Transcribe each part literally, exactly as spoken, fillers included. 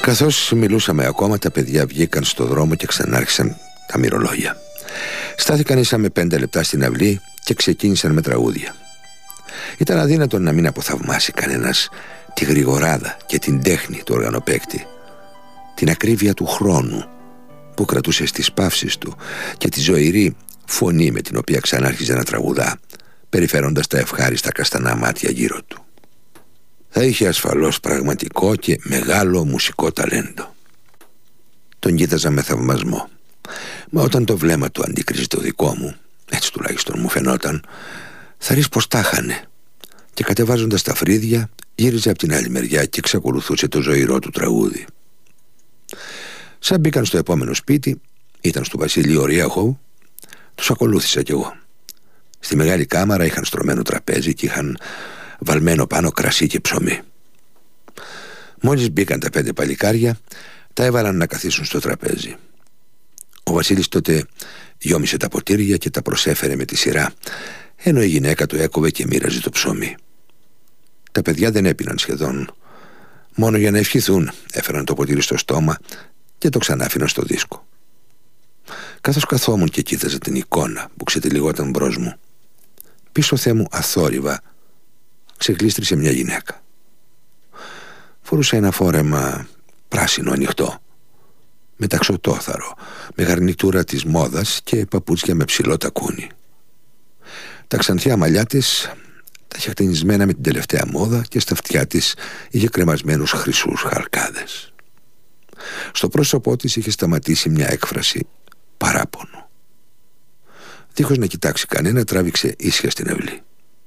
Καθώς μιλούσαμε ακόμα, τα παιδιά βγήκαν στο δρόμο και ξανάρχισαν τα μυρολόγια. Στάθηκαν ίσα με πέντε λεπτά στην αυλή και ξεκίνησαν με τραγούδια. Ήταν αδύνατο να μην αποθαυμάσει κανένας τη γρηγοράδα και την τέχνη του οργανοπαίκτη, την ακρίβεια του χρόνου που κρατούσε στις παύσεις του και τη ζωηρή φωνή με την οποία ξανάρχιζε να τραγουδά, περιφέροντας τα ευχάριστα καστανά μάτια γύρω του. Θα είχε ασφαλώς πραγματικό και μεγάλο μουσικό ταλέντο. Τον κοίταζα με θαυμασμό, μα όταν το βλέμμα του αντίκριζε το δικό μου, έτσι τουλάχιστον μου φαινόταν, θα ρίς πως τα χάνε, και κατεβάζοντας τα φρύδια γύριζε από την άλλη μεριά και εξακολουθούσε το ζωηρό του τραγούδι. Σαν μπήκαν στο επόμενο σπίτι, ήταν στο Βασίλειο Ριέχοβ, τους ακολούθησα κι εγώ. Στη μεγάλη κάμαρα είχαν στρωμένο τραπέζι και είχαν βαλμένο πάνω κρασί και ψωμί. Μόλις μπήκαν τα πέντε παλικάρια, τα έβαλαν να καθίσουν στο τραπέζι. Ο Βασίλης τότε γιόμισε τα ποτήρια και τα προσέφερε με τη σειρά, ενώ η γυναίκα του έκοβε και μοίραζε το ψωμί. Τα παιδιά δεν έπιναν σχεδόν. Μόνο για να ευχηθούν έφεραν το ποτήρι στο στόμα και το ξανάφηναν στο δίσκο. Καθώς καθόμουν και κοίταζα την εικόνα που ξετυλιγόταν μπρος μου, πίσω Θεέ μου αθόρυβα ξεκλίστρισε μια γυναίκα. Φορούσε ένα φόρεμα πράσινο ανοιχτό, με ταξωτόθαρο, με γαρνιτούρα της μόδας και παπούτσια με ψηλό τακούνι. Τα ξανθιά μαλλιά της τα είχε χτενισμένα με την τελευταία μόδα και στα αυτιά της είχε κρεμασμένους χρυσούς χαλκάδες. Στο πρόσωπό της είχε σταματήσει μια έκφραση παράπονο. Δίχως να κοιτάξει κανένα, τράβηξε ίσια στην αυλή.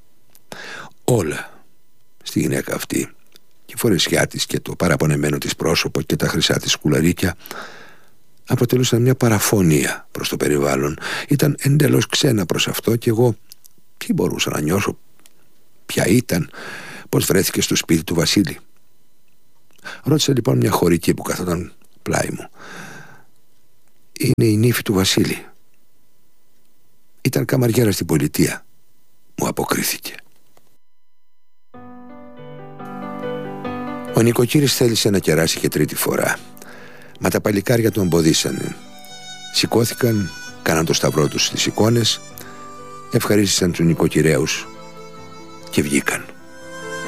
Όλα στη γυναίκα αυτή, και η φορεσιά της και το παραπονεμένο της πρόσωπο και τα χρυσά της σκουλαρίκια, αποτελούσαν μια παραφωνία προς το περιβάλλον. Ήταν εντελώς ξένα προς αυτό και εγώ τι μπορούσα να νιώσω, ποια ήταν, πως βρέθηκε στο σπίτι του Βασίλη. Ρώτησα λοιπόν μια χωρική που καθόταν πλάι μου. Είναι η νύφη του Βασίλη. Ήταν καμαριέρα στην πολιτεία, μου αποκρίθηκε. Ο νοικοκύρης θέλησε να κεράσει και τρίτη φορά, μα τα παλικάρια τον εμποδίσανε. Σηκώθηκαν, κάναν το σταυρό τους στις εικόνες, ευχαρίστησαν τους νοικοκυρέους και βγήκαν.